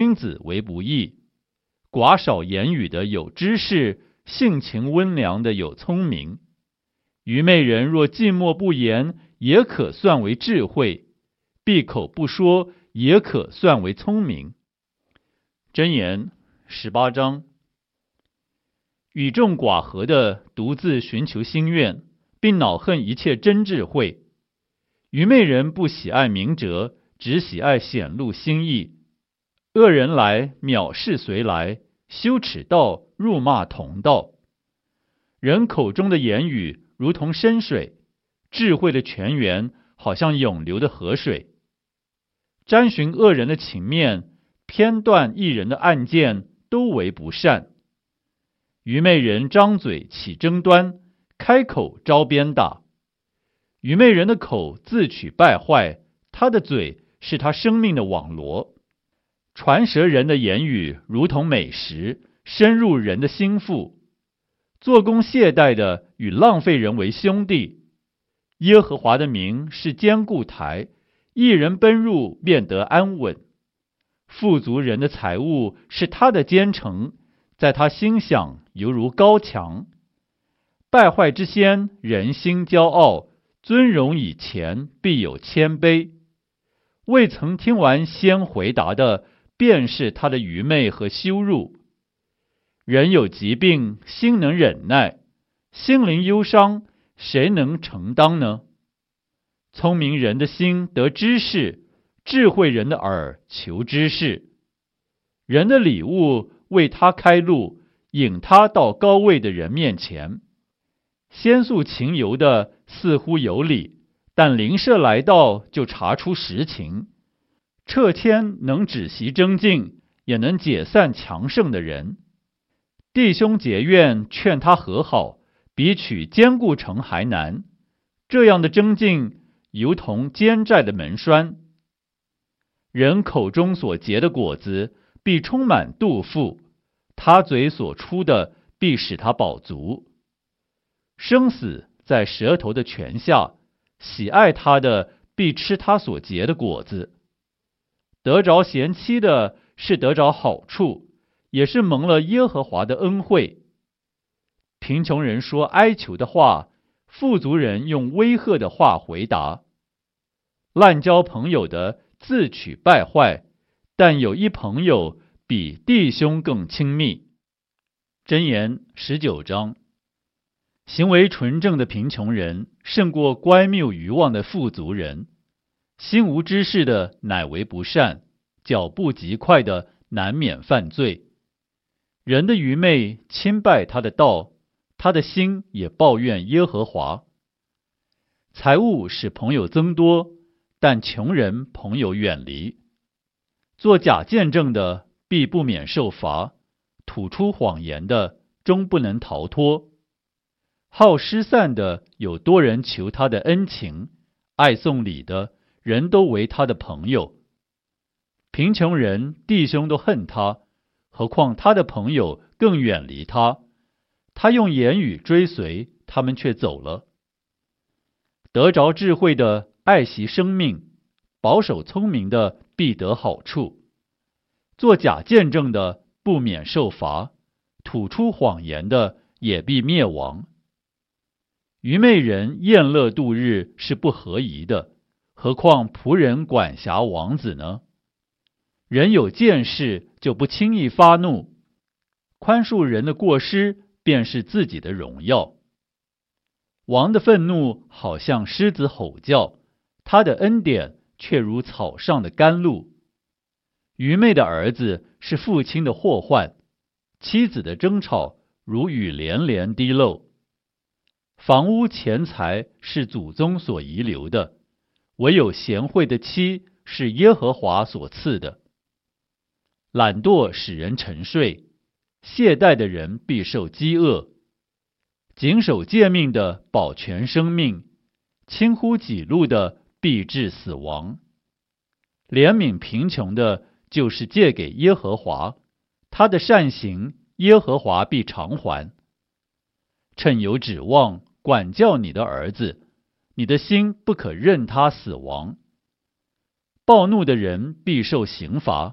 君子为不义。寡少言语的有知识，性情温良的有聪明。愚昧人若静默不言，也可算为智慧；闭口不说，也可算为聪明。箴言18章。与众寡合的独自寻求心愿，并恼恨一切真智慧。愚昧人不喜爱明哲，只喜爱显露心意。恶人来，藐视随来，羞耻道，辱骂同道。人口中的言语如同深水，智慧的泉源好像涌流的河水。沾寻恶人的情面，偏断一人的案件，都为不善。愚昧人张嘴起争端，开口招鞭打。愚昧人的口自取败坏，他的嘴是他生命的网罗。传舌人的言语如同美食，深入人的心腹。做工懈怠的与浪费人为兄弟。耶和华的名是坚固台，一人奔入便得安稳。富足人的财物是他的坚城，在他心想犹如高墙。败坏之先，人心骄傲，尊荣以前，必有谦卑。未曾听完先回答的，便是他的愚昧和羞辱。人有疾病，心能忍耐；心灵忧伤，谁能承当呢？聪明人的心得知识，智慧人的耳求知识。人的礼物为他开路，引他到高位的人面前。先诉情由的似乎有理，但邻舍来到就查出实情。掣迁能止息争竞，也能解散强盛的人。弟兄结怨，劝他和好，比取坚固城还难。这样的争竞，如同坚寨的门栓。人口中所结的果子，必充满肚腹；他嘴所出的，必使他饱足。生死在舌头的泉下，喜爱他的，必吃他所结的果子。得着贤妻的，是得着好处，也是蒙了耶和华的恩惠。贫穷人说哀求的话，富足人用威吓的话回答。滥交朋友的自取败坏，但有一朋友比弟兄更亲密。箴言19章。行为纯正的贫穷人，胜过乖谬愚妄的富足人。心无知识的乃为不善，脚步极快的难免犯罪。人的愚昧侵败他的道，他的心也抱怨耶和华。财物使朋友增多，但穷人朋友远离。做假见证的必不免受罚，吐出谎言的终不能逃脱。好失散的有多人求他的恩情，爱送礼的人都为他的朋友。贫穷人弟兄都恨他，何况他的朋友更远离他。他用言语追随，他们却走了。得着智慧的爱惜生命，保守聪明的必得好处。做假见证的不免受罚，吐出谎言的也必灭亡。愚昧人宴乐度日是不合宜的，何况仆人管辖王子呢？人有见识就不轻易发怒，宽恕人的过失便是自己的荣耀。王的愤怒好像狮子吼叫，他的恩典却如草上的甘露。愚昧的儿子是父亲的祸患，妻子的争吵如雨连连滴漏。房屋钱财是祖宗所遗留的，唯有贤惠的妻是耶和华所赐的。懒惰使人沉睡，懈怠的人必受饥饿。谨守诫命的保全生命，轻忽己路的必致死亡。怜悯贫穷的，就是借给耶和华，他的善行耶和华必偿还。趁有指望，管教你的儿子，你的心不可任他死亡。暴怒的人必受刑罚，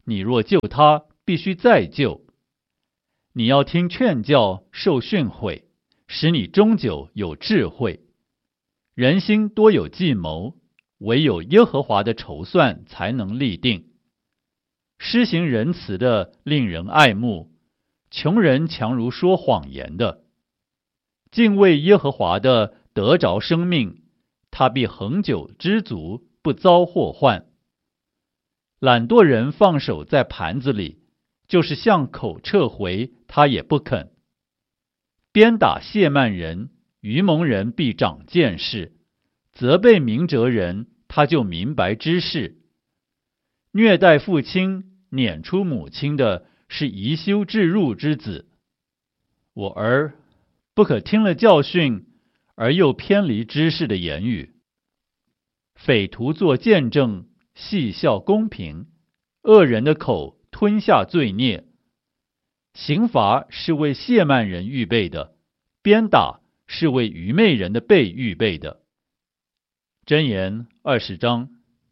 你若救他，必须再救。你要听劝教，受训诲，使你终久有智慧。人心多有计谋，唯有耶和华的筹算才能立定。施行仁慈的令人爱慕，穷人强如说谎言的。敬畏耶和华的得着生命，他必恒久知足，不遭祸患。懒惰人放手在盘子里，就是向口撤回，他也不肯。鞭打亵慢人，愚蒙人必长见识；责备明哲人，他就明白知识。虐待父亲、撵出母亲的，是贻羞置入之子。我儿，不可听了教训，而又偏离知识的言语。匪徒作见证，戏笑公平；恶人的口吞下罪孽。刑罚是为亵慢人预备的，鞭打是为愚昧人的背预备的。箴言20章。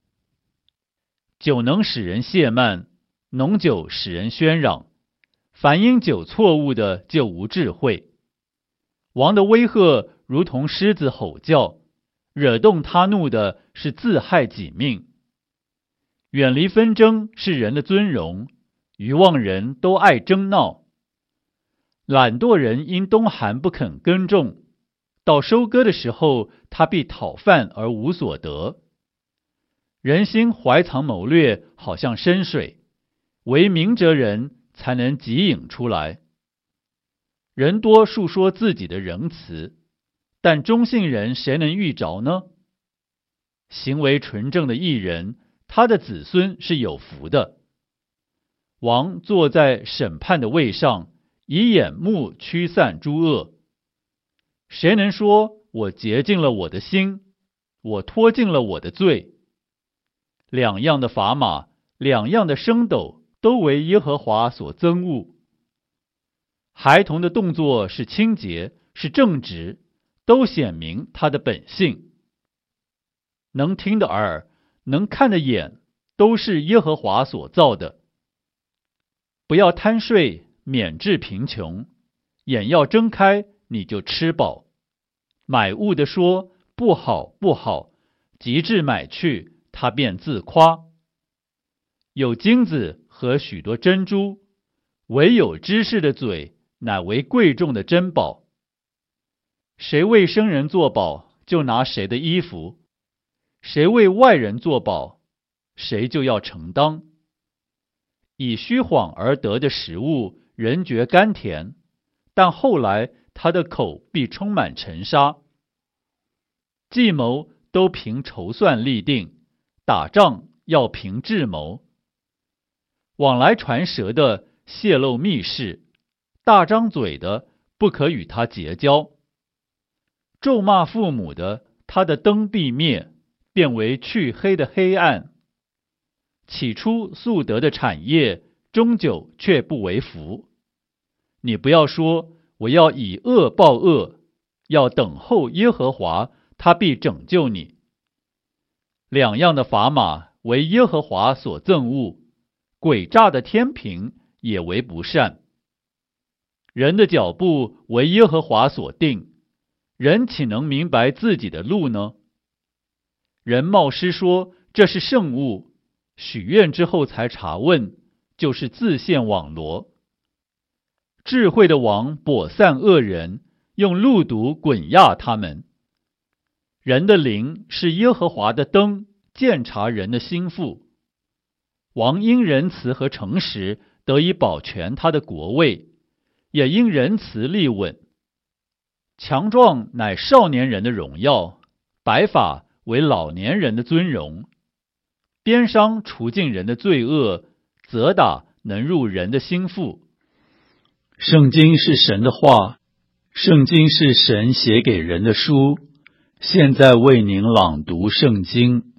酒能使人亵慢，浓酒使人喧嚷。凡因酒错误的，就无智慧。王的威吓如同狮子吼叫，惹动他怒的是自害己命。远离纷争是人的尊荣，愚妄人都爱争闹。懒惰人因冬寒不肯耕种，到收割的时候，他必讨饭而无所得。人心怀藏谋略，好像深水，唯明哲人才能汲饮出来。人多述说自己的仁慈，但忠信人谁能遇着呢？行为纯正的义人，他的子孙是有福的。王坐在审判的位上，以眼目驱散诸恶。谁能说我洁净了我的心，我脱尽了我的罪？两样的砝码，两样的升斗，都为耶和华所憎恶。孩童的动作是清洁，是正直，都显明他的本性。能听的耳，能看的眼，都是耶和华所造的。不要贪睡，免致贫穷；眼要睁开，你就吃饱。买物的说不好不好，及至买去，他便自夸。有金子和许多珍珠，唯有知识的嘴乃为贵重的珍宝。谁为生人作保，就拿谁的衣服；谁为外人作保，谁就要承当。以虚谎而得的食物，人觉甘甜，但后来他的口必充满尘沙。计谋都凭筹算立定，打仗要凭智谋。往来传舌的泄露密事，大张嘴的不可与他结交。咒骂父母的，他的灯必灭，变为黢黑的黑暗。起初素得的产业，终久却不为福。你不要说我要以恶报恶，要等候耶和华，他必拯救你。两样的砝码为耶和华所憎恶，诡诈的天平也为不善。人的脚步为耶和华所定，人岂能明白自己的路呢？人冒失说这是圣物，许愿之后才查问，就是自陷网罗。智慧的王跛散恶人，用路毒滚压他们。人的灵是耶和华的灯，鉴察人的心腹。王因仁慈和诚实得以保全他的国位，也因仁慈立稳。强壮乃少年人的荣耀，白发为老年人的尊荣。鞭伤除尽人的罪恶，责打能入人的心腹。 圣经是神的话，圣经是神写给人的书。现在为您朗读圣经。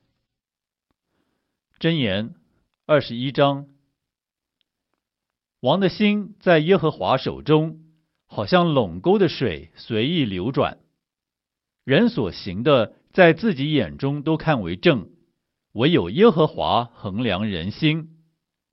箴言21章。王的心在耶和华手中，好像垄沟的水随意流转。人所行的，在自己眼中都看为正，唯有耶和华衡量人心。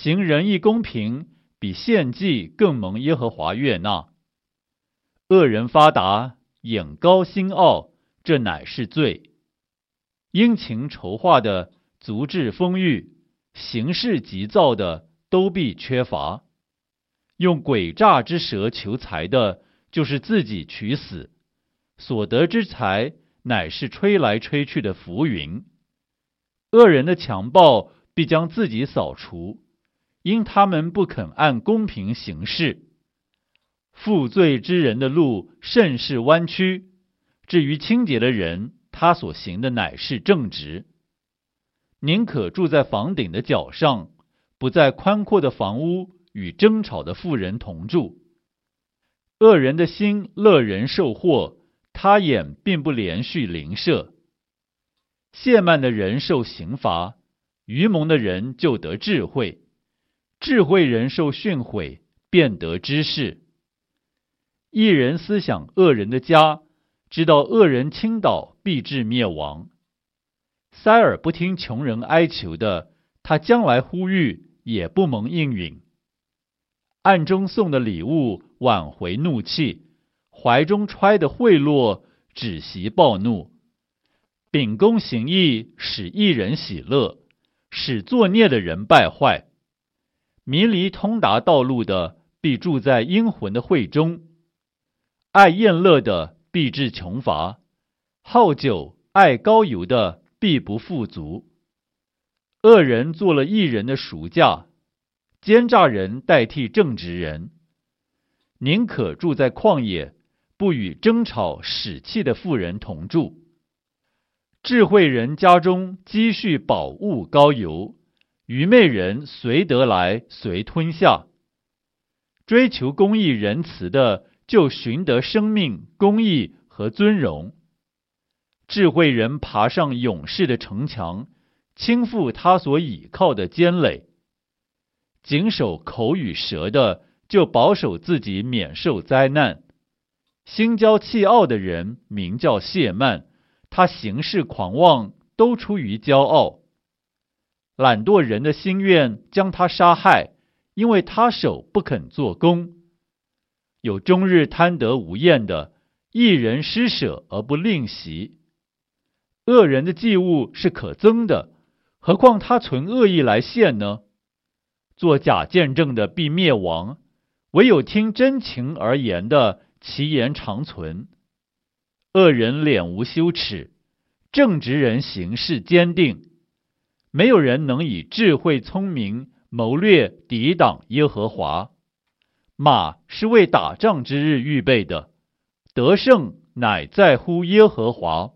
行仁义公平，比献祭更蒙耶和华悦纳。恶人发达，眼高心傲，这乃是罪。殷勤筹划的，足智丰裕，行事急躁的，都必缺乏。用诡诈之舌求财的，就是自己取死。所得之财，乃是吹来吹去的浮云。恶人的强暴必将自己扫除，因他们不肯按公平行事。负罪之人的路甚是弯曲，至于清洁的人，他所行的乃是正直。宁可住在房顶的角上，不在宽阔的房屋与争吵的妇人同住。恶人的心乐人受祸，他眼并不连续邻舍。亵慢的人受刑罚，愚蒙的人就得智慧。智慧人受训诲，便得知识。一人思想恶人的家，知道恶人倾倒必致灭亡。塞耳不听穷人哀求的，他将来呼吁也不蒙应允。暗中送的礼物挽回怒气，怀中揣的贿赂止息暴怒。秉公行义，使一人喜乐，使作孽的人败坏。迷离通达道路的，必住在阴魂的会中。爱宴乐的，必致穷乏；好酒爱膏油的，必不富足。恶人做了义人的赎价，奸诈人代替正直人。宁可住在旷野，不与争吵使气的妇人同住。智慧人家中积蓄宝物膏油，愚昧人随得来随吞下。追求公义仁慈的，就寻得生命、公义和尊荣。智慧人爬上勇士的城墙，倾覆他所倚靠的坚垒。谨守口与舌的，就保守自己免受灾难。心骄气傲的人名叫谢曼，他行事狂妄，都出于骄傲。懒惰人的心愿将他杀害，因为他手不肯做工。有终日贪得无厌的，一人施舍而不吝惜。恶人的祭物是可憎的，何况他存恶意来献呢？做假见证的必灭亡，唯有听真情而言的，其言长存。恶人脸无羞耻，正直人行事坚定。没有人能以智慧聪明谋略抵挡耶和华。马是为打仗之日预备的，得胜乃在乎耶和华。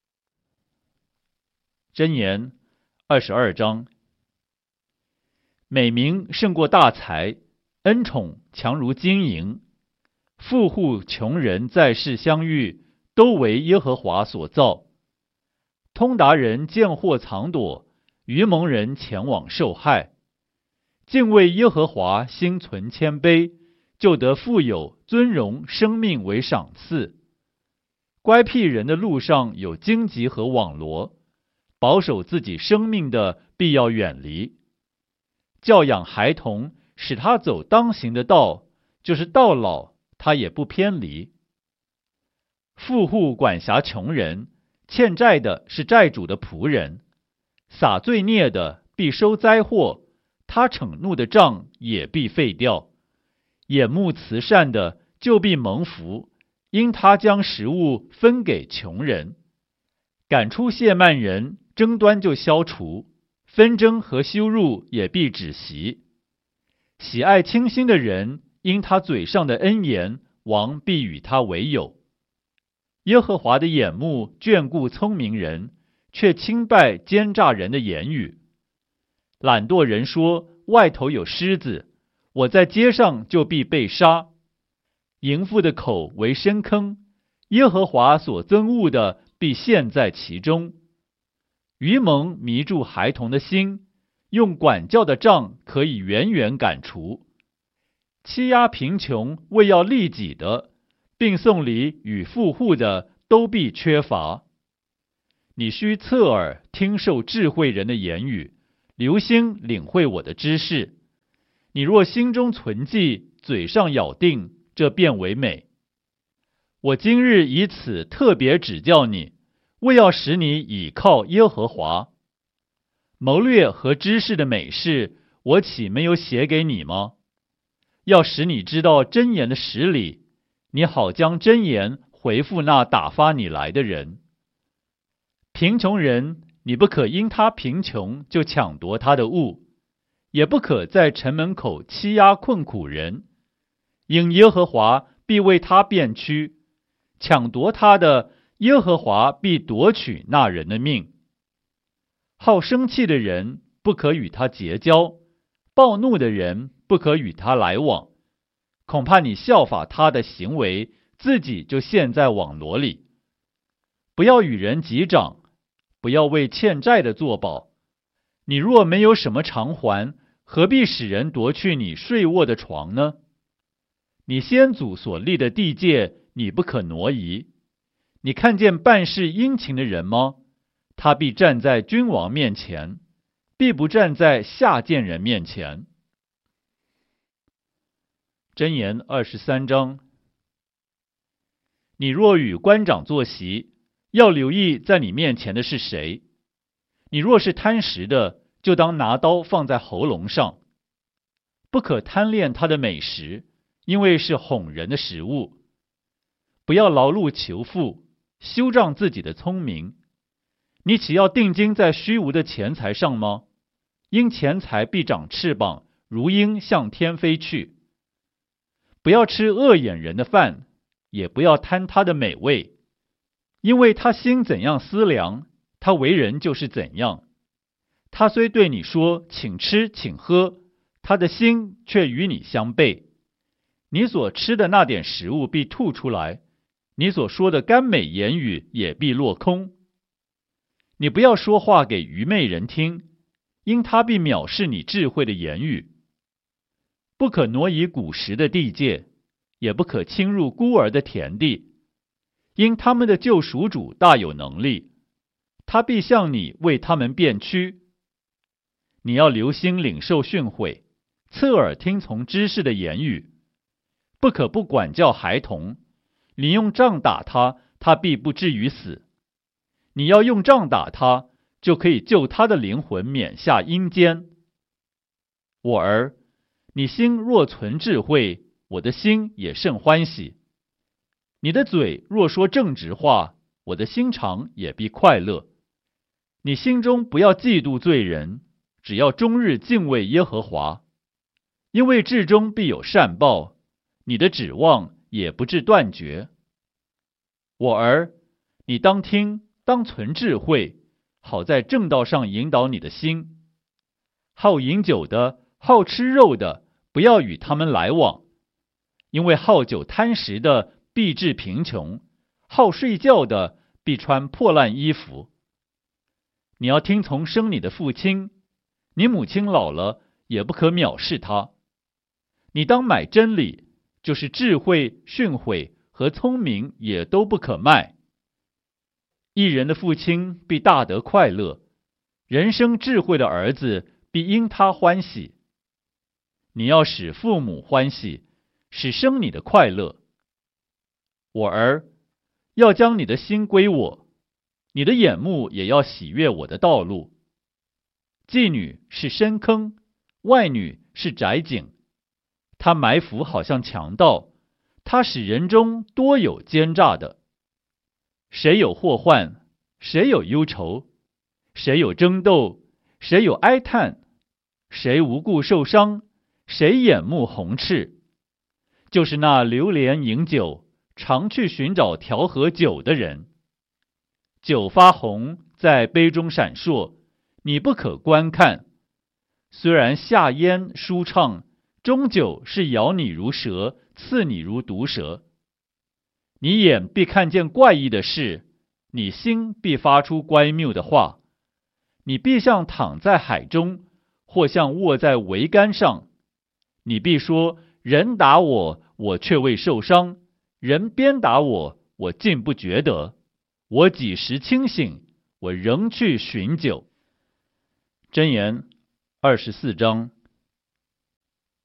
箴言22章。美名胜过大财，恩宠强如金银。富户穷人在世相遇，都为耶和华所造。通达人见祸藏躲，愚蒙人前往受害。敬畏耶和华，心存谦卑，就得富有、尊荣、生命为赏赐。乖僻人的路上有荆棘和网罗，保守自己生命的必要远离。教养孩童，使他走当行的道，就是到老，他也不偏离。富户管辖穷人，欠债的是债主的仆人。撒罪孽的必收灾祸，他惩怒的杖也必废掉。眼目慈善的就必蒙福，因他将食物分给穷人。赶出亵慢人，争端就消除，纷争和羞辱也必止息。喜爱清心的人，因他嘴上的恩言，王必与他为友。耶和华的眼目眷顾聪明人，却轻拜奸诈人的言语。懒惰人说，外头有狮子，我在街上就必被杀。淫妇的口为深坑，耶和华所憎恶的必陷在其中。愚蒙迷住孩童的心，用管教的杖可以远远赶除。欺压贫穷为要利己的，并送礼与富户的，都必缺乏。你须侧耳听受智慧人的言语，留心领会我的知识。 你若心中存记，嘴上咬定，这便为美。我今日以此特别指教你，为要使你倚靠耶和华。谋略和知识的美事，我岂没有写给你吗？要使你知道箴言的实理，你好将箴言回复那打发你来的人。贫穷人，你不可因他贫穷就抢夺他的物，也不可在城门口欺压困苦人，因耶和华必为他辩屈，抢夺他的，耶和华必夺取那人的命。好生气的人不可与他结交，暴怒的人不可与他来往，恐怕你效法他的行为，自己就陷在网罗里。不要与人击掌，不要为欠债的作保。你若没有什么偿还，何必使人夺去你睡卧的床呢？你先祖所立的地界，你不可挪移。你看见办事殷勤的人吗？他必站在君王面前，必不站在下贱人面前。箴言23章。你若与官长坐席，要留意在你面前的是谁。你若是贪食的，就当拿刀放在喉咙上。不可贪恋他的美食，因为是哄人的食物。不要劳碌求富，修仗自己的聪明。你岂要定睛在虚无的钱财上吗？因钱财必长翅膀，如鹰向天飞去。不要吃恶眼人的饭，也不要贪他的美味，因为他心怎样思量，他为人就是怎样。他虽对你说请吃请喝，他的心却与你相悖。你所吃的那点食物必吐出来，你所说的甘美言语也必落空。你不要说话给愚昧人听，因他必藐视你智慧的言语。不可挪移古时的地界，也不可侵入孤儿的田地，因他们的救赎主大有能力，他必向你为他们辩屈。你要留心领受训诲，侧耳听从知识的言语，不可不管教孩童。你用杖打他，他必不至于死。你要用杖打他，就可以救他的灵魂免下阴间。我儿，你心若存智慧，我的心也甚欢喜。你的嘴若说正直话，我的心肠也必快乐。你心中不要嫉妒罪人，只要终日敬畏耶和华，因为至终必有善报，你的指望也不致断绝。我儿，你当听，当存智慧，好在正道上引导你的心。好饮酒的，好吃肉的，不要与他们来往，因为好酒贪食的必致贫穷，好睡觉的必穿破烂衣服。你要听从生你的父亲，你母亲老了，也不可藐视他。你当买真理，就是智慧、训诲和聪明也都不可卖。一人的父亲必大得快乐，人生智慧的儿子必因他欢喜。你要使父母欢喜，使生你的快乐。我儿，要将你的心归我，你的眼目也要喜悦我的道路。妓女是深坑，外女是窄井，她埋伏好像强盗，她使人中多有奸诈的。谁有祸患，谁有忧愁，谁有争斗，谁有哀叹，谁无故受伤，谁眼目红赤，就是那流连饮酒，常去寻找调和酒的人。酒发红，在杯中闪烁，你不可观看。虽然下咽舒畅，终究是咬你如蛇，刺你如毒蛇。你眼必看见怪异的事，你心必发出乖谬的话。你必像躺在海中，或像卧在桅杆上。你必说：人打我，我却未受伤；人鞭打我，我竟不觉得。我几时清醒，我仍去寻酒。箴言24章。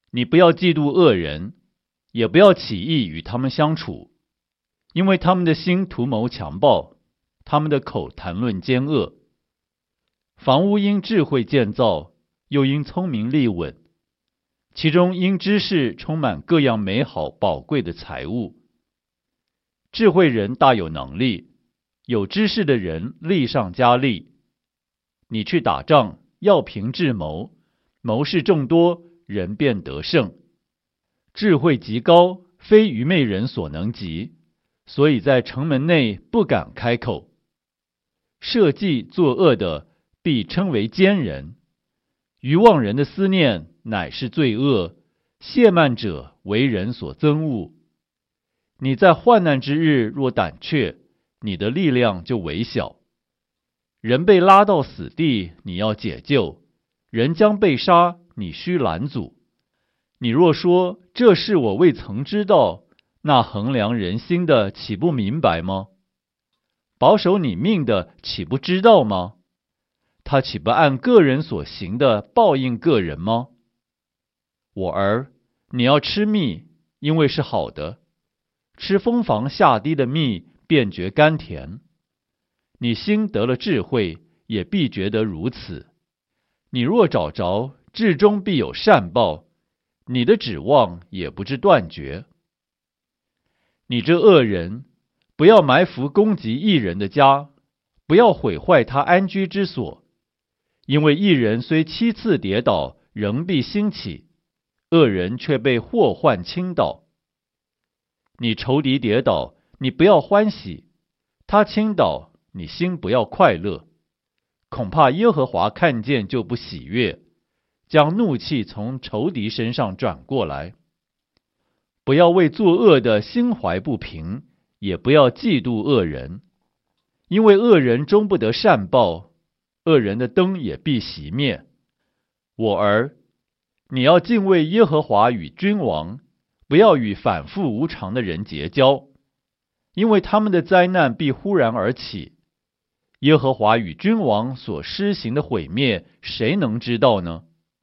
你不要嫉妒恶人，也不要起意与他们相处，因为他们的心图谋强暴，他们的口谈论奸恶。房屋因智慧建造，又因聪明立稳，其中因知识充满各样美好宝贵的财物。智慧人大有能力，有知识的人力上加力。你去打仗，要凭智谋，谋士众多，人便得胜。智慧极高，非愚昧人所能及，所以在城门内不敢开口。设计作恶的，必称为奸人。愚妄人的思念乃是罪恶，亵慢者为人所憎恶。你在患难之日若胆怯，你的力量就微小。人被拉到死地，你要解救；人将被杀，你须拦阻。你若说这事我未曾知道，那衡量人心的岂不明白吗？保守你命的岂不知道吗？他岂不按个人所行的报应个人吗？我儿，你要吃蜜，因为是好的，吃蜂房下滴的蜜，便觉甘甜。你心得了智慧，也必觉得如此。你若找着，至终必有善报，你的指望也不致断绝。你这恶人，不要埋伏攻击义人的家，不要毁坏他安居之所，因为义人虽7次跌倒，仍必兴起，恶人却被祸患倾倒。你仇敌跌倒，你不要欢喜；他倾倒，你心不要快乐。恐怕耶和华看见就不喜悦，将怒气从仇敌身上转过来。不要为作恶的心怀不平，也不要嫉妒恶人，因为恶人终不得善报，恶人的灯也必熄灭。我儿，你要敬畏耶和华与君王，不要与反复无常的人结交，因为他们的灾难必忽然而起。耶和华与君王所施行的毁灭，谁能知道呢？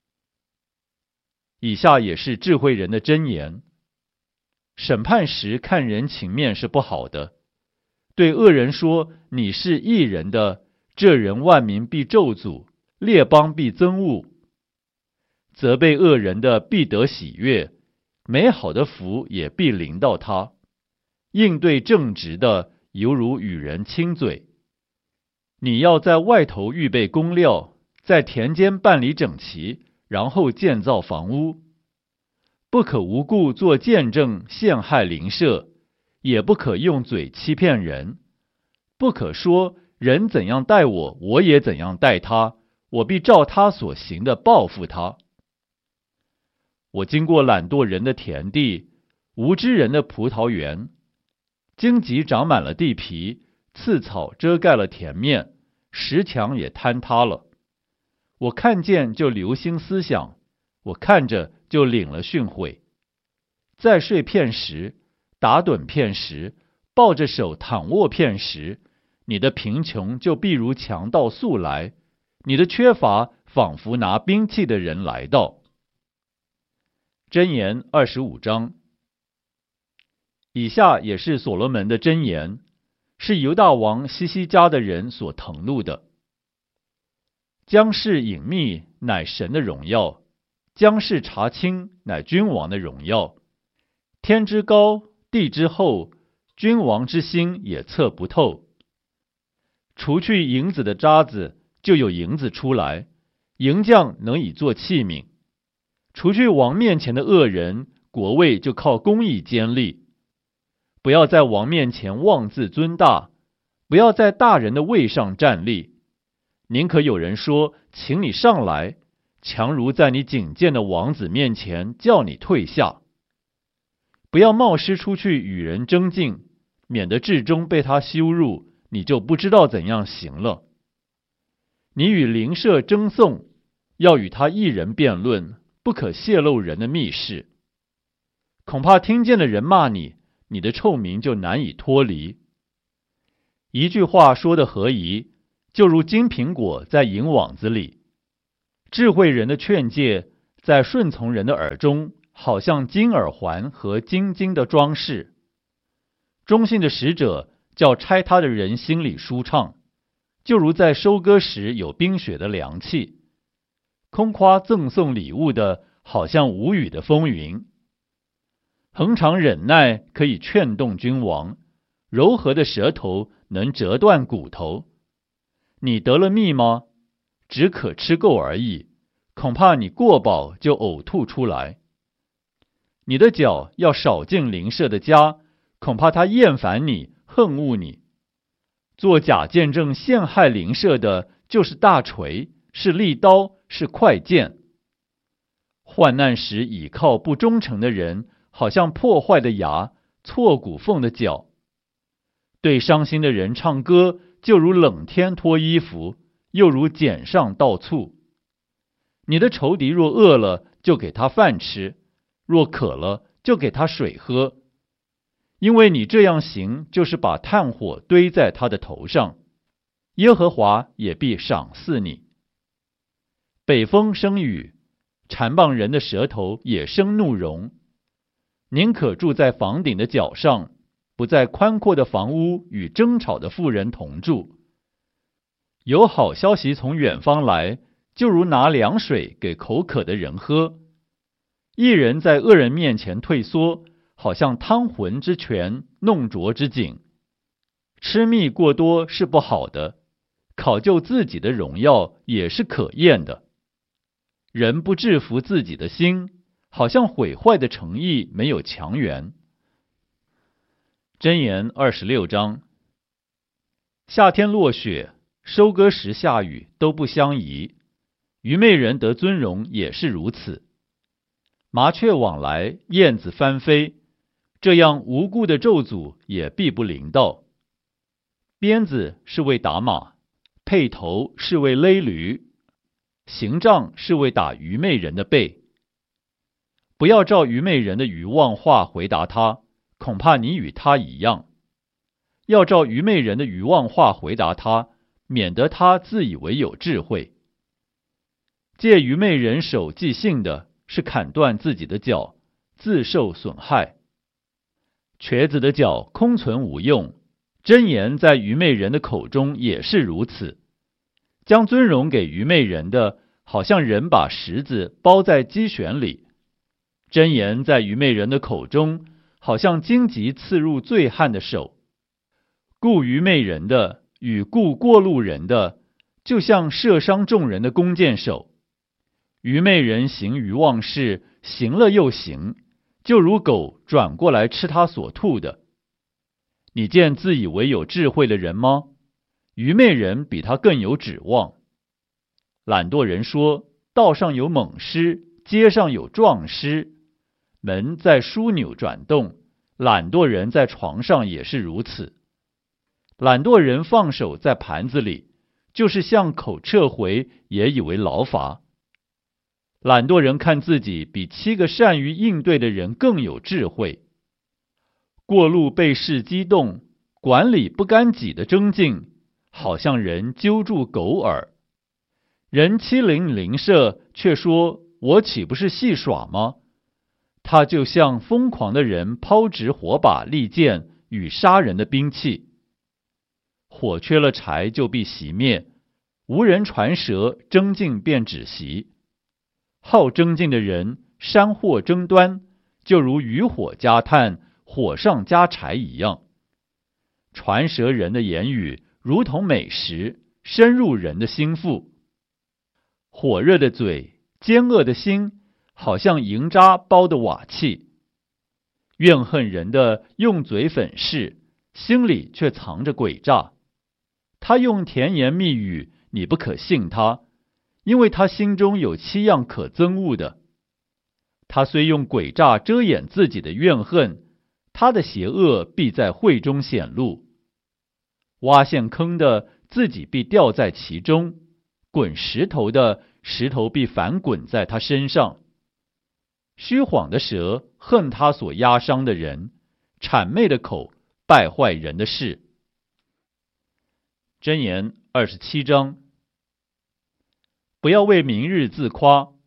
以下也是智慧人的箴言。审判时看人情面是不好的，对恶人说你是义人的，这人万民必咒诅，列邦必憎恶。责备恶人的必得喜悦，美好的福也必临到他。应对正直的，犹如与人亲嘴。你要在外头预备工料，在田间办理整齐，然后建造房屋。不可无故做见证陷害邻舍，也不可用嘴欺骗人。不可说人怎样待我，我也怎样待他，我必照他所行的报复他。我经过懒惰人的田地，无知人的葡萄园，荆棘长满了地皮，刺草遮盖了田面，石墙也坍塌了。我看见就留心思想，我看着就领了训诲。再睡片时，打盹片时，抱着手躺卧片时，你的贫穷就必如强盗速来，你的缺乏仿佛拿兵器的人来到。箴言25章。以下也是所罗门的箴言，是犹大王西西家的人所誊录的。将事隐秘，乃神的荣耀；将事查清，乃君王的荣耀。天之高，地之厚，君王之心也测不透。除去银子的渣子，就有银子出来，银匠能以做器皿。除去王面前的恶人，国位就靠公义坚立。不要在王面前妄自尊大，不要在大人的位上站立。宁可有人说，请你上来，强如在你警戒的王子面前叫你退下。不要冒失出去与人争竞，免得至终被他羞辱，你就不知道怎样行了。你与邻舍争讼，要与他一人辩论，不可泄露人的密事。恐怕听见的人骂你，你的臭名就难以脱离。一句话说得合宜，就如金苹果在银网子里。智慧人的劝诫，在顺从人的耳中， 好像金耳环和金金的装饰。忠信的使者叫拆他的人心里舒畅，就如在收割时有冰雪的凉气。空夸赠送礼物的，好像无雨的风云。恒常忍耐可以劝动君王，柔和的舌头能折断骨头。你得了蜜吗？只可吃够而已，恐怕你过饱就呕吐出来。你的脚要少进邻舍的家，恐怕他厌烦你，恨恶你。做假见证陷害邻舍的，就是大锤，是利刀，是快剑。患难时倚靠不忠诚的人，好像破坏的牙，错骨缝的脚。对伤心的人唱歌，就如冷天脱衣服，又如碱上倒醋。你的仇敌若饿了，就给他饭吃；若渴了，就给他水喝。因为你这样行，就是把炭火堆在他的头上，耶和华也必赏赐你。北风生雨，缠棒人的舌头也生怒容。宁可住在房顶的角上，不在宽阔的房屋与争吵的妇人同住。有好消息从远方来，就如拿凉水给口渴的人喝。一人在恶人面前退缩，好像汤浑之泉，弄浊之井。吃蜜过多是不好的，考究自己的荣耀也是可厌的。人不制服自己的心，好像毁坏的诚意没有强援。箴言26章。夏天落雪，收割时下雨，都不相宜。愚昧人得尊荣也是如此。麻雀往来，燕子翻飞，这样无故的咒诅也必不临到。鞭子是为打马，辔头是为勒驴，刑杖是为打愚昧人的背。不要照愚昧人的愚妄话回答他，恐怕你与他一样。要照愚昧人的愚妄话回答他，免得他自以为有智慧。借愚昧人手记性的，是砍断自己的脚，自受损害。瘸子的脚空存无用，箴言在愚昧人的口中也是如此。将尊荣给愚昧人的，好像人把石子包在鸡旋里。箴言在愚昧人的口中，好像荆棘刺入醉汉的手。顾愚昧人的与顾过路人的，就像射伤众人的弓箭手。愚昧人行愚妄事，行了又行，就如狗转过来吃他所吐的。你见自以为有智慧的人吗？愚昧人比他更有指望。懒惰人说，道上有猛狮，街上有壮狮。门在枢纽转动，懒惰人在床上也是如此。懒惰人放手在盘子里，就是向口撤回，也以为劳乏。懒惰人看自己比7个善于应对的人更有智慧。过路被事激动，管理不干己的争竞，好像人揪住狗耳。人欺凌邻舍，却说我岂不是戏耍吗？他就像疯狂的人抛掷火把、利剑与杀人的兵器。火缺了柴就必熄灭，无人传舌，争竞便止息。好争竞的人，山祸争端，就如渔火加炭，火上加柴一样。传舌人的言语，如同美食，深入人的心腹。火热的嘴，奸恶的心，好像银渣包的瓦器。怨恨人的用嘴粉饰，心里却藏着诡诈。他用甜言蜜语，你不可信他，因为他心中有7样可憎恶的。他虽用诡诈遮掩自己的怨恨，他的邪恶必在会中显露。挖陷坑的，自己必掉在其中；滚石头的，石头必反滚在他身上。虚谎的舌恨他所压伤的人，谄媚的口败坏人的事。箴言27章。不要为明日自夸，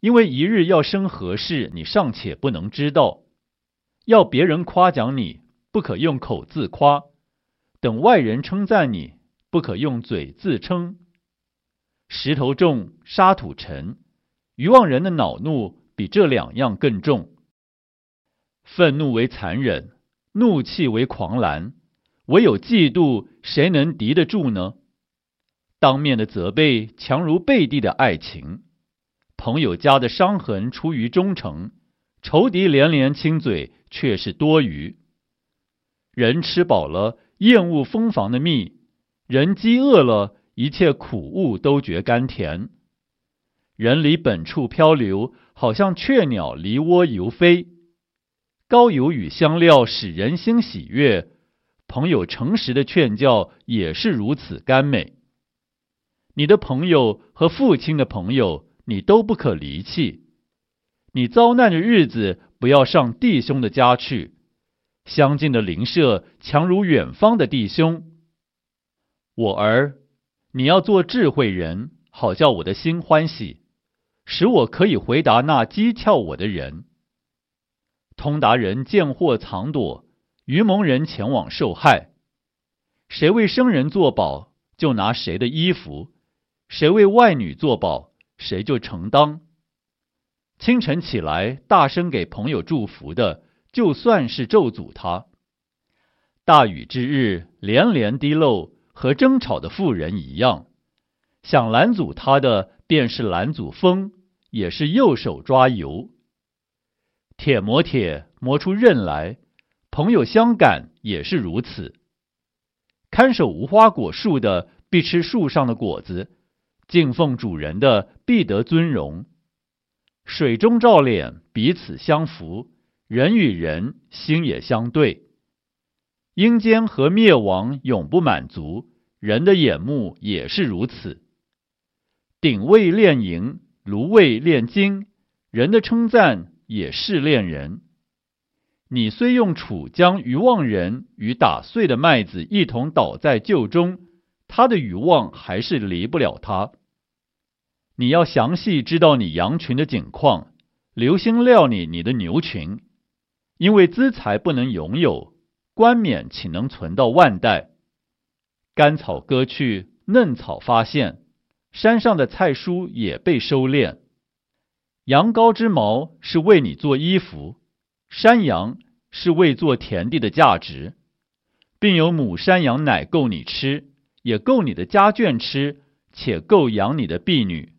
因为一日要生何事，你尚且不能知道。要别人夸奖你，不可用口自夸；等外人称赞你，不可用嘴自称。石头重，沙土沉，愚妄人的恼怒比这两样更重。愤怒为残忍，怒气为狂澜，唯有嫉妒，谁能敌得住呢？当面的责备强如背地的爱情，朋友家的伤痕出于忠诚，仇敌连连亲嘴却是多余。人吃饱了，厌恶蜂房的蜜；人饥饿了，一切苦物都觉甘甜。人离本处漂流，好像雀鸟离窝游飞。高油与香料使人心喜悦，朋友诚实的劝教也是如此甘美。你的朋友和父亲的朋友，你都不可离弃。你遭难的日子，不要上弟兄的家去。相近的邻舍强如远方的弟兄。我儿，你要做智慧人，好叫我的心欢喜，使我可以回答那讥诮我的人。通达人见祸藏躲，愚蒙人前往受害。谁为生人作保，就拿谁的衣服；谁为外女作保，谁就承当。清晨起来大声给朋友祝福的，就算是咒诅他。大雨之日连连滴漏，和争吵的妇人一样。想拦阻他的，便是拦阻风，也是右手抓油。铁磨铁，磨出刃来，朋友相感也是如此。看守无花果树的，必吃树上的果子；敬奉主人的，必得尊荣。水中照脸，彼此相扶；人与人，心也相对。阴间和灭亡永不满足，人的眼目也是如此。鼎为炼银，炉为炼金，人的称赞也是炼人。你虽用杵将愚妄人与打碎的麦子一同倒在臼中，他的愚妄还是离不了他。你要详细知道你羊群的景况，留心料理你的牛群，因为资财不能拥有，冠冕岂能存到万代？干草割去，嫩草发现，山上的菜蔬也被收敛。羊羔之毛是为你做衣服，山羊是为做田地的价值，并有母山羊奶够你吃，也够你的家眷吃，且够养你的婢女。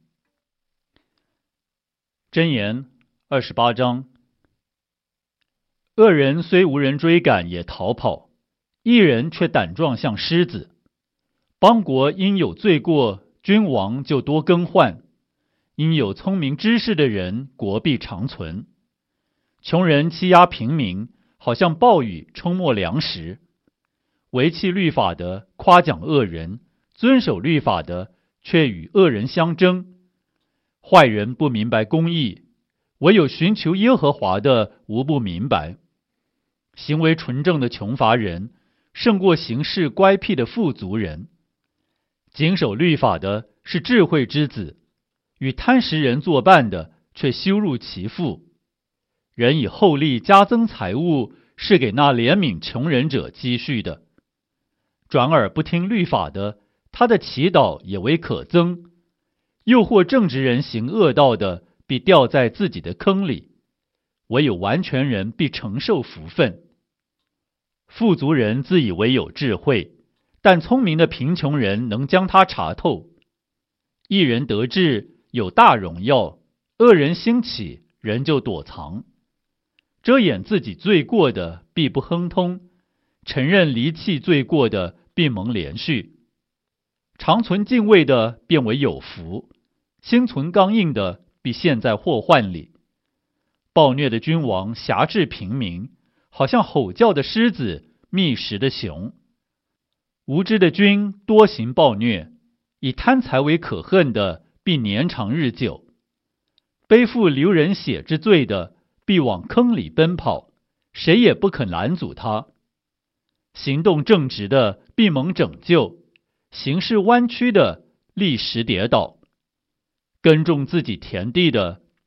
箴言28章。恶人虽无人追赶也逃跑，义人却胆壮像狮子。邦国因有罪过，君王就多更换；因有聪明知识的人，国必长存。穷人欺压平民，好像暴雨冲没粮食。违弃律法的夸奖恶人，遵守律法的却与恶人相争。坏人不明白公义，唯有寻求耶和华的无不明白。行为纯正的穷乏人，胜过行事乖僻的富足人。谨守律法的是智慧之子，与贪食人作伴的却羞辱其父。人以厚利加增财物，是给那怜悯穷人者积蓄的。转耳不听律法的，他的祈祷也为可憎。诱惑正直人行恶道的，必掉在自己的坑里。唯有完全人必承受福分。富足人自以为有智慧，但聪明的贫穷人能将他查透。一人得志有大荣耀，恶人兴起，人就躲藏。遮掩自己罪过的必不亨通，承认离弃罪过的必蒙连续。常存敬畏的变为有福，心存刚硬的必陷在祸患里。暴虐的君王辖制平民，好像吼叫的狮子，觅食的熊。无知的君多行暴虐，以贪财为可恨的必年长日久。背负流人血之罪的必往坑里奔跑，谁也不肯拦阻他。行动正直的必蒙拯救，行事弯曲的立时跌倒。耕种自己田地的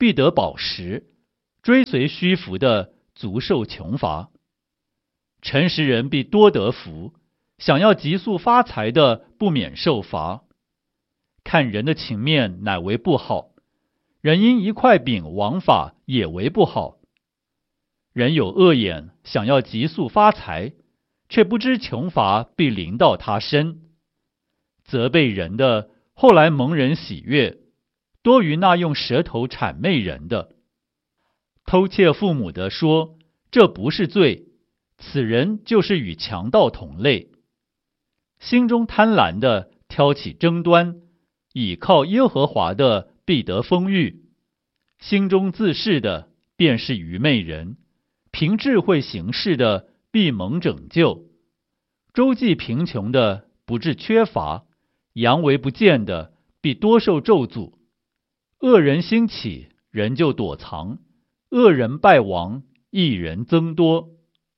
必得饱食，追随虚浮的足受穷乏。诚实人必多得福，想要急速发财的不免受罚。看人的情面乃为不好，人因一块饼枉法也为不好。人有恶眼，想要急速发财，却不知穷乏必临到他身。责备人的，后来蒙人喜悦，多于那用舌头谄媚人的。偷窃父母的说，这不是罪，此人就是与强盗同类。心中贪婪的挑起争端，倚靠耶和华的必得丰裕。心中自恃的便是愚昧人，凭智慧行事的必蒙拯救。周济贫穷的不致缺乏，佯为不见的必多受咒诅。恶人兴起，人就躲藏；恶人败亡，义人增多。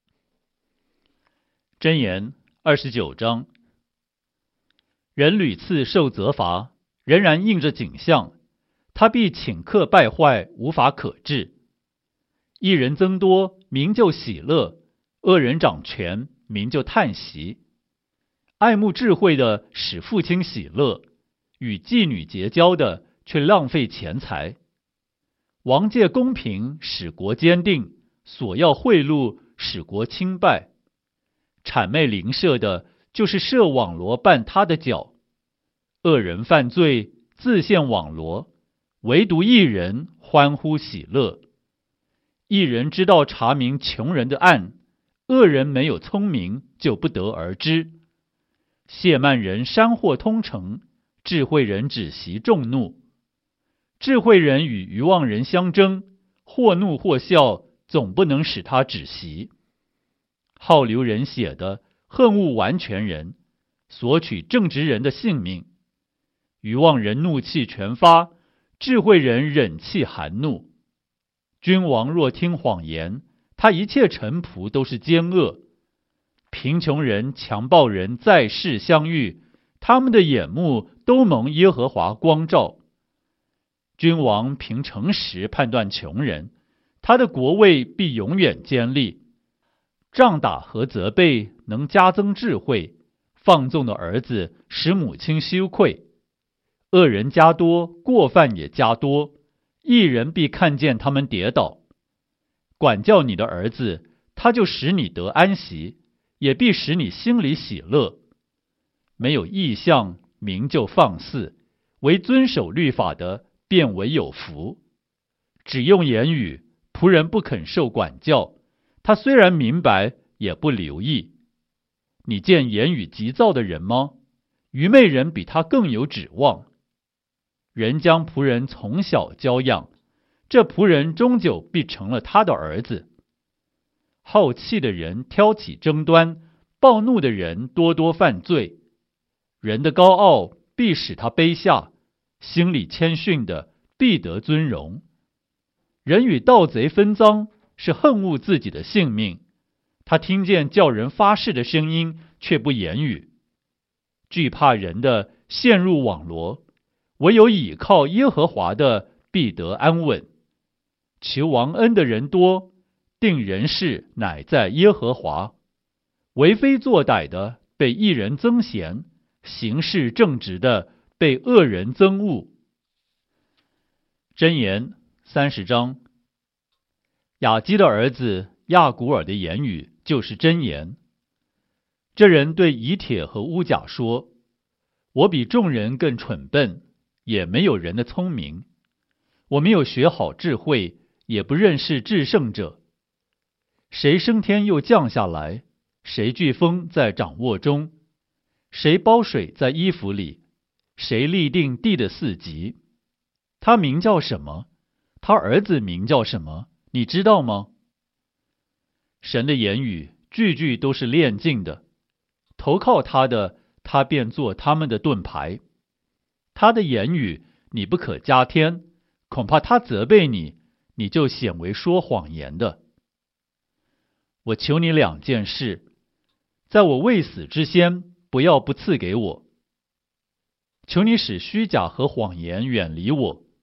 箴言29章。人屡次受责罚，仍然应着景象，他必顷刻败坏，无法可治。义人增多，民就喜乐；恶人掌权，民就叹息。爱慕智慧的使父亲喜乐，与妓女结交的却浪费钱财。王借公平使国坚定，索要贿赂使国倾败。谄媚邻舍的，就是设网罗绊他的脚。恶人犯罪，自陷网罗，唯独义人欢呼喜乐。义人知道查明穷人的案，恶人没有聪明，就不得而知。亵慢人山祸通城，智慧人止息众怒。智慧人与愚妄人相争，或怒或笑，总不能使他止息。好流人血的，恨恶完全人，索取正直人的性命。愚妄人怒气全发，智慧人忍气含怒。君王若听谎言，他一切臣仆都是奸恶。贫穷人、强暴人在世相遇，他们的眼目都蒙耶和华光照。君王凭诚实判断穷人，他的国位必永远坚立。杖打和责备能加增智慧，放纵的儿子使母亲羞愧。恶人加多，过犯也加多，义人必看见他们跌倒。管教你的儿子，他就使你得安息，也必使你心里喜乐。没有异象，民就放肆；唯遵守律法的，便为有福。只用言语，仆人不肯受管教，他虽然明白，也不留意。你见言语急躁的人吗？愚昧人比他更有指望。人将仆人从小教养，这仆人终究必成了他的儿子。好气的人挑起争端，暴怒的人多多犯罪。人的高傲必使他卑下，心里谦逊的必得尊荣。人与盗贼分赃，是恨恶自己的性命。他听见叫人发誓的声音，却不言语。惧怕人的陷入网罗，唯有倚靠耶和华的必得安稳。求王恩的人多，定人事乃在耶和华。为非作歹的被义人增贤，行事正直的被恶人憎恶。箴言30章。雅基的儿子亚古尔的言语就是箴言。这人对以铁和乌甲说，我比众人更蠢笨，也没有人的聪明。我没有学好智慧，也不认识至圣者。谁升天又降下来？谁飓风在掌握中？谁包水在衣服里？谁立定地的四极？他名叫什么？他儿子名叫什么？你知道吗？神的言语句句都是炼净的，投靠他的，他便做他们的盾牌。他的言语你不可加添，恐怕他责备你，你就显为说谎言的。我求你2件事，在我未死之先，不要不赐给我。求你使虚假和谎言远离我，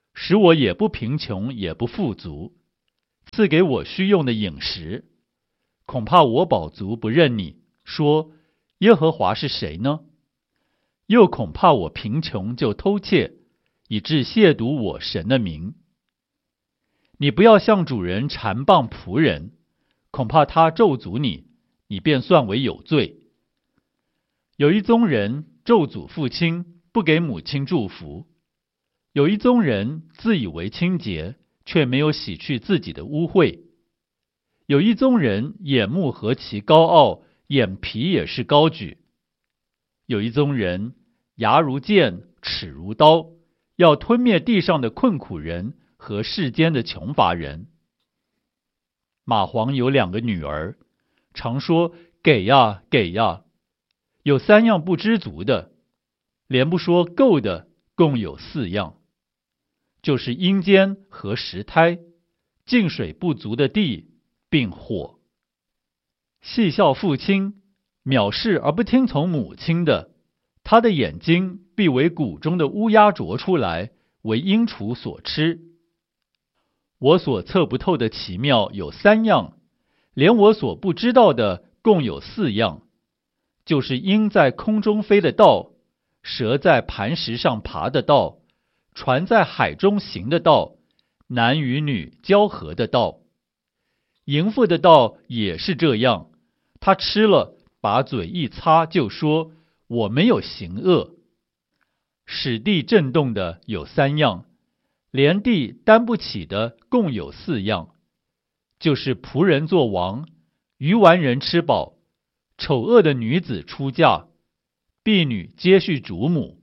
使我也不贫穷也不富足，赐给我需用的饮食。恐怕我饱足不认你，说耶和华是谁呢？又恐怕我贫穷就偷窃，以致亵渎我神的名。你不要向主人缠谤仆人，恐怕他咒诅你，你便算为有罪。有一宗人咒诅父亲，不给母亲祝福；有一宗人自以为清洁，却没有洗去自己的污秽；有一宗人眼目何其高傲，眼皮也是高举；有一宗人牙如剑，齿如刀，要吞灭地上的困苦人和世间的穷乏人。蚂蟥有2个女儿，常说给呀给呀，有3样不知足的，连不说够的共有4样，就是阴间和石胎，净水不足的地，并火。戏笑父亲，藐视而不听从母亲的，他的眼睛必为谷中的乌鸦啄出来，为鹰雏所吃。我所测不透的奇妙有3样，连我所不知道的共有4样，就是鹰在空中飞的道，蛇在磐石上爬的道，船在海中行的道，男与女交合的道。淫妇的道也是这样，他吃了，把嘴一擦，就说我没有行恶。使地震动的有3样，连地担不起的共有4样，就是仆人做王，愚顽人吃饱，丑恶的女子出嫁，婢女接续主母。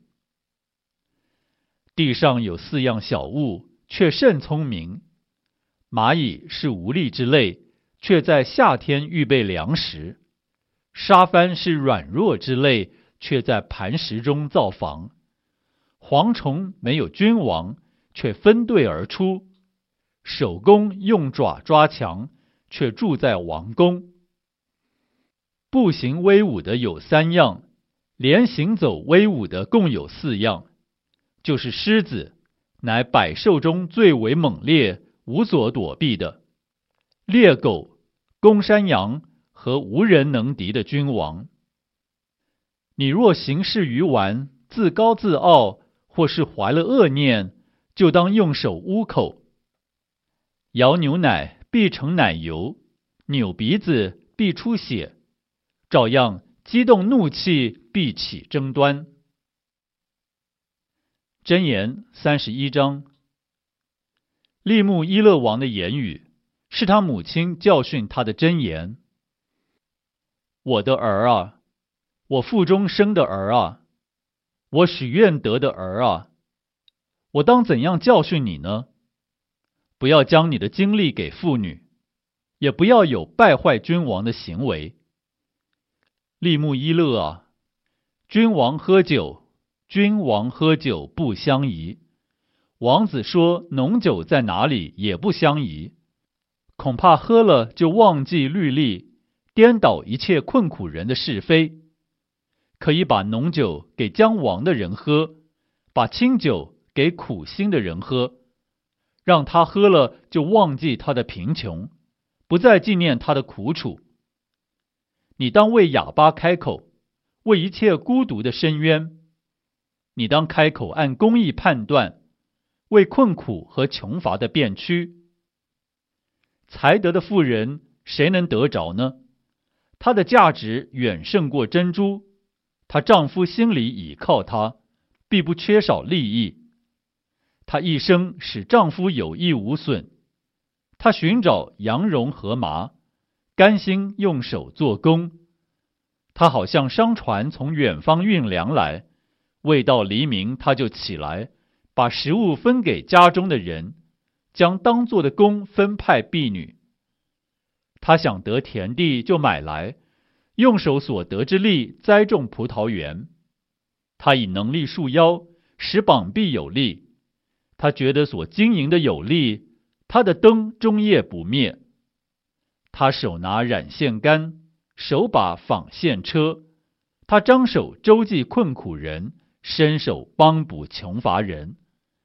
地上有4样小物，却甚聪明。蚂蚁是无力之类，却在夏天预备粮食；沙帆是软弱之类，却在磐石中造房。蝗虫没有君王，却分队而出；守宫用爪抓墙，却住在王宫。步行威武的有3样，连行走威武的共有4样，就是狮子，乃百兽中最为猛烈，无所躲避的；猎狗、公山羊和无人能敌的君王。你若行事愚顽，自高自傲，或是怀了恶念，就当用手捂口。摇牛奶必成奶油，扭鼻子必出血，照样激动怒气必起争端。箴言31章。利木伊勒王的言语，是他母亲教训他的箴言。我的儿啊，我腹中生的儿啊，我许愿得的儿啊，我当怎样教训你呢？不要将你的精力给妇女，也不要有败坏君王的行为。利木伊勒啊，君王喝酒不相宜。王子说浓酒在哪里也不相宜，恐怕喝了就忘记律例，颠倒一切困苦人的是非。可以把浓酒给将亡的人喝，把清酒给苦心的人喝，让他喝了就忘记他的贫穷，不再纪念他的苦楚。你当为哑巴开口，为一切孤独的伸冤。你当开口按公义判断，为困苦和穷乏的辩屈。才德的妇人，谁能得着呢？她的价值远胜过珍珠，她丈夫心里倚靠她，必不缺少利益。她一生使丈夫有益无损，她寻找羊绒和麻，甘心用手做工。她好像商船从远方运粮来，未到黎明她就起来，把食物分给家中的人，将当做的工分派婢女。她想得田地就买来，用手所得之力栽种葡萄园。她以能力束腰，使膀臂有力。她觉得所经营的有力，她的灯终夜不灭。她手拿染线竿，手把纺线车。她张手周济困苦人，伸手帮补穷乏人。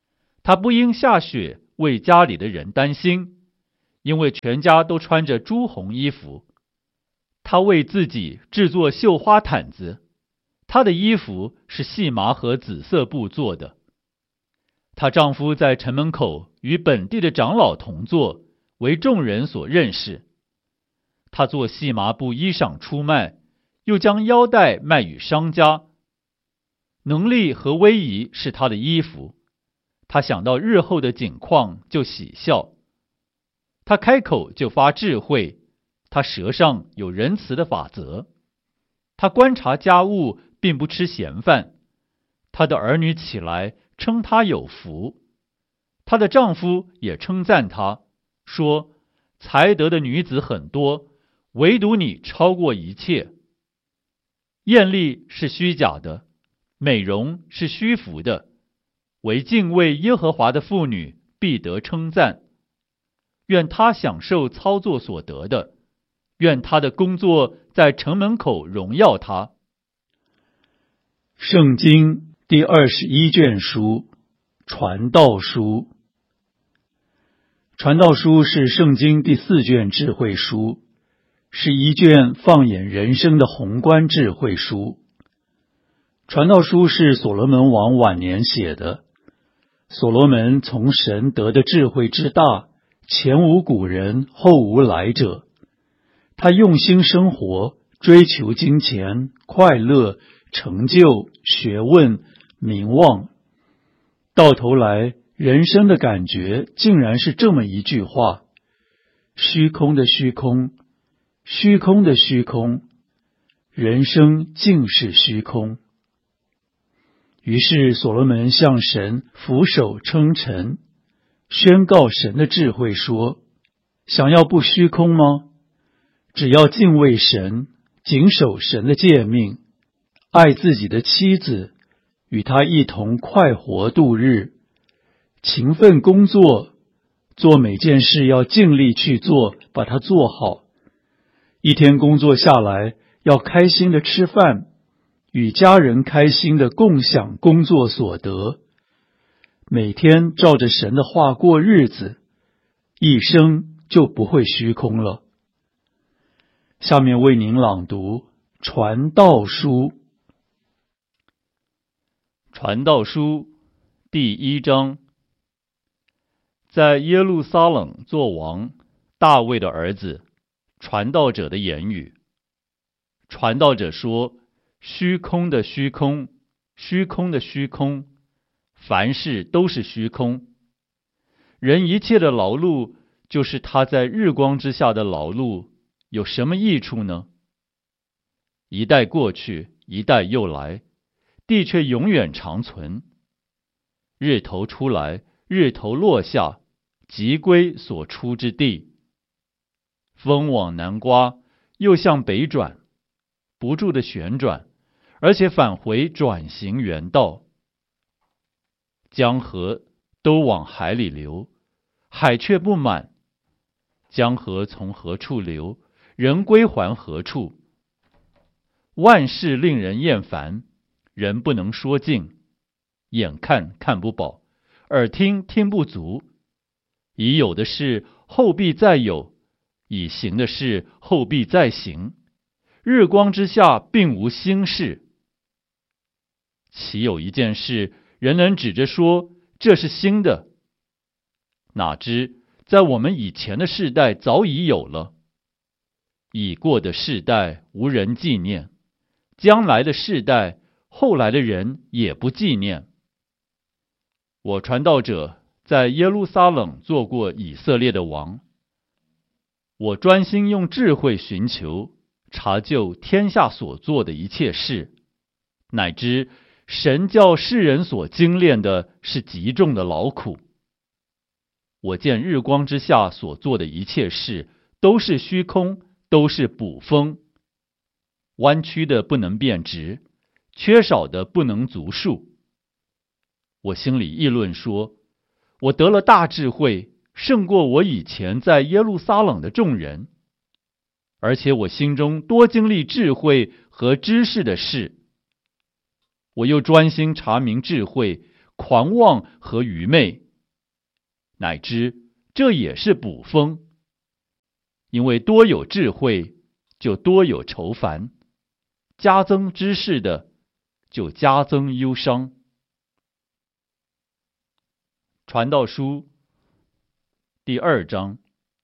他不因下雪为家里的人担心，因为全家都穿着朱红衣服。他为自己制作绣花毯子，她的衣服是细麻和紫色布做的。她丈夫在城门口与本地的长老同坐，为众人所认识。她做细麻布衣裳出卖，又将腰带卖与商家。能力和威仪是她的衣服，她想到日后的景况就喜笑。她开口就发智慧，她舌上有仁慈的法则。她观察家务，并不吃闲饭。她的儿女起来称她有福。她的丈夫也称赞她，说才德的女子很多，唯独你超过一切。艳丽是虚假的，美容是虚浮的，唯敬畏耶和华的妇女必得称赞。愿她享受操作所得的，愿她的工作在城门口荣耀她。 圣经第21卷书，传道书。传道书是圣经第4卷智慧书，是一卷放眼人生的宏观智慧书。传道书是所罗门王晚年写的。所罗门从神得的智慧之大，前无古人，后无来者。他用心生活，追求金钱、快乐、成就、学问、名望。到头来，人生的感觉竟然是这么一句话：虚空的虚空，虚空的虚空，人生竟是虚空。于是所罗门向神俯首称臣，宣告神的智慧说：想要不虚空吗？只要敬畏神，谨守神的诫命，爱自己的妻子，与他一同快活度日，勤奋工作，做每件事要尽力去做，把它做好。一天工作下来，要开心的吃饭，与家人开心的共享工作所得，每天照着神的话过日子，一生就不会虚空了。下面为您朗读传道书。 传道书第1章。在耶路撒冷作王，大卫的儿子，传道者的言语。传道者说：虚空的虚空，虚空的虚空，凡事都是虚空。人一切的劳碌，就是他在日光之下的劳碌，有什么益处呢？一代过去，一代又来，地却永远长存。日头出来，日头落下，即归所出之地。风往南刮，又向北转，不住的旋转，而且返回转行原道。江河都往海里流，海却不满。江河从何处流，人归还何处。万事令人厌烦，人不能说尽。眼看看不饱，耳听听不足。已有的事后必再有，已行的事后必再行。日光之下并无新事。岂有一件事，人能指着说这是新的？哪知在我们以前的世代早已有了。已过的世代无人纪念，将来的世代后来的人也不纪念。我传道者在耶路撒冷做过以色列的王，我专心用智慧寻求，查究天下所做的一切事，乃知神叫世人所精炼的是极重的劳苦。我见日光之下所做的一切事，都是虚空，都是捕风。弯曲的不能变直，缺少的不能足数。我心里议论说，我得了大智慧，胜过我以前在耶路撒冷的众人，而且我心中多经历智慧和知识的事。我又专心查明智慧、狂妄和愚昧， 乃知这也是补风。因为多有智慧，就多有愁烦；加增知识的，就加增忧伤。传道书第2章。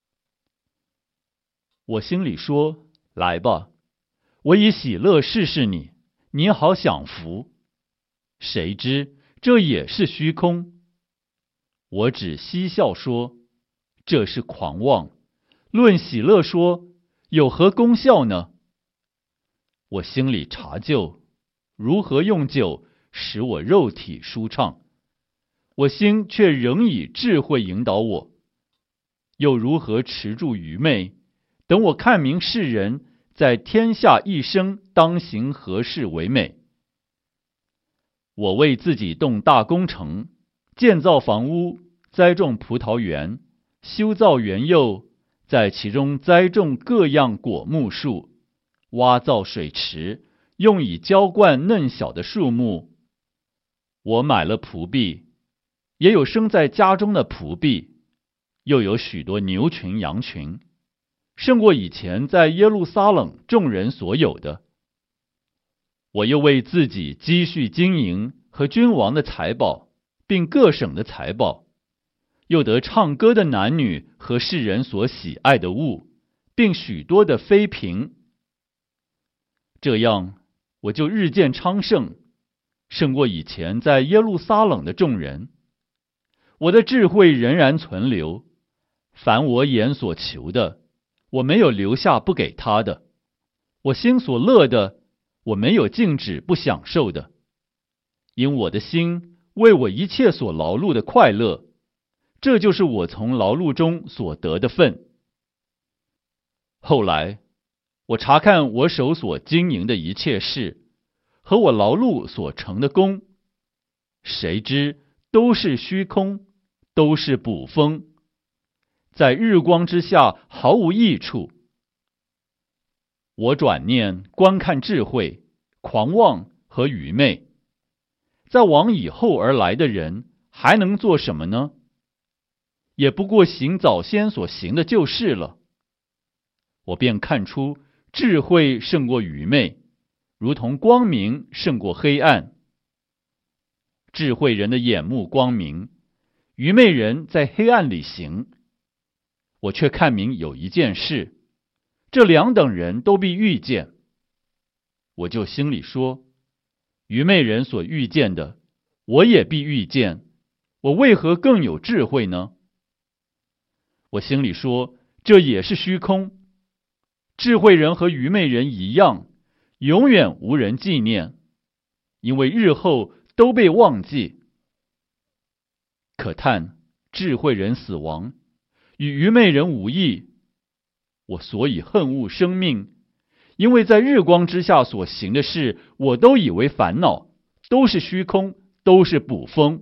我心里说，来吧，我以喜乐试试你，你好享福。谁知这也是虚空。我只嬉笑说，这是狂妄。论喜乐说，有何功效呢？我心里查究，如何用酒使我肉体舒畅？我心却仍以智慧引导我。又如何持住愚昧，等我看明世人在天下一生当行何事为美？我为自己动大工程，建造房屋，栽种葡萄园，修造园囿，在其中栽种各样果木树，挖造水池，用以浇灌嫩小的树木。我买了仆婢，也有生在家中的仆婢，又有许多牛群羊群，胜过以前在耶路撒冷众人所有的。我又为自己积蓄金银和君王的财宝，并各省的财宝，又得唱歌的男女和世人所喜爱的物，并许多的妃嫔。这样我就日渐昌盛，胜过以前在耶路撒冷的众人。我的智慧仍然存留，凡我眼所求的，我没有留下不给他的；我心所乐的，我没有禁止不享受的。因我的心为我一切所劳碌的快乐，这就是我从劳碌中所得的份。后来我查看我手所经营的一切事，和我劳碌所成的功，谁知都是虚空，都是捕风，在日光之下毫无益处。我转念观看智慧、狂妄和愚昧，在往以后而来的人还能做什么呢？也不过行早先所行的旧事了。我便看出智慧胜过愚昧，如同光明胜过黑暗。智慧人的眼目光明，愚昧人在黑暗里行。我却看明有一件事，这两等人都必遇见。我就心里说，愚昧人所遇见的，我也必遇见，我为何更有智慧呢？我心里说，这也是虚空。智慧人和愚昧人一样，永远无人纪念，因为日后都被忘记。可叹智慧人死亡，与愚昧人无异。我所以恨恶生命，因为在日光之下所行的事，我都以为烦恼，都是虚空，都是捕风。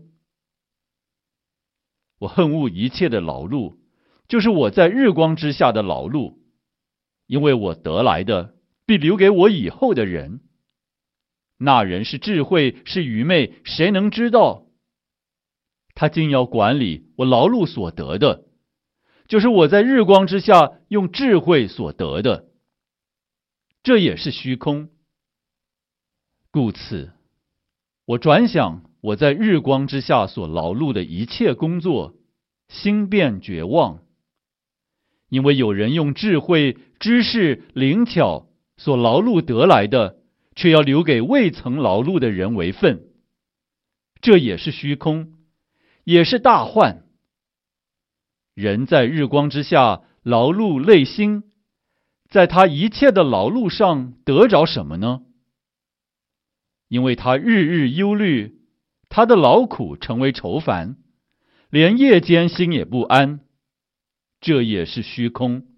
我恨恶一切的劳碌，就是我在日光之下的劳碌，因为我得来的必留给我以后的人。那人是智慧是愚昧，谁能知道？他竟要管理我劳碌所得的，就是我在日光之下用智慧所得的，这也是虚空。故此，我转想我在日光之下所劳碌的一切工作，心便绝望。因为有人用智慧、知识、灵巧所劳碌得来的，却要留给未曾劳碌的人为分，这也是虚空，也是大患。人在日光之下劳碌累心，在他一切的劳碌上得着什么呢？因为他日日忧虑，他的劳苦成为愁烦，连夜间心也不安，这也是虚空。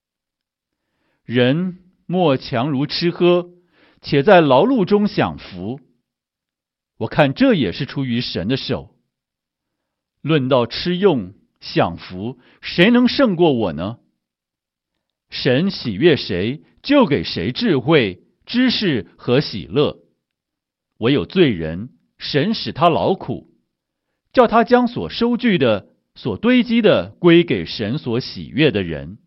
人莫强如吃喝，且在劳碌中享福。我看这也是出于神的手。论到吃用享福，谁能胜过我呢？神喜悦谁，就给谁智慧、知识和喜乐。唯有罪人，神使他劳苦，叫他将所收据的所堆积的归给神所喜悦的人。